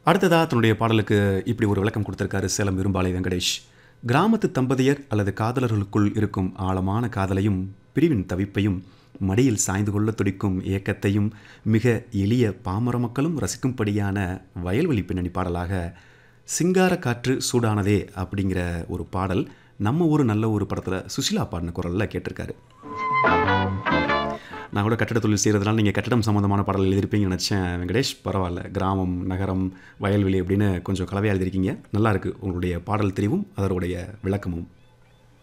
அடுத்ததா தன்னுடைய பாடலுக்கு இப்படி ஒரு விளக்கம் கொடுத்திருக்காரு சேலம் இரும்பாலை வெங்கடேஷ். கிராமத்து தம்பதியர் அல்லது காதலர்களுக்குள் இருக்கும் ஆழமான காதலையும் பிரிவின் தவிப்பையும் மடியில் சாய்ந்து கொள்ள துடிக்கும் ஏக்கத்தையும் மிக எளிய பாமர மக்களும் ரசிக்கும்படியான வயல்வெளி பின்னணி பாடலாக சிங்கார காற்று சூடானதே அப்படிங்கிற ஒரு பாடல் நம்ம ஊர் நல்ல ஒரு படத்தில் சுசிலா பாடின குரலில் கேட்டிருக்காரு. நான் கூட கட்டட தொழில் செய்கிறதுனால நீங்கள் கட்டடம் சம்மந்தமான பாடல் எழுதியிருப்பீங்கன்னு நினச்சேன் வெங்கடேஷ். பரவாயில்ல, கிராமம், நகரம், வயல்வெளி அப்படின்னு கொஞ்சம் கலவையாக எழுதியிருக்கீங்க. நல்லாயிருக்கு உங்களுடைய பாடல் தெரிவும் அதனுடைய விளக்கமும்.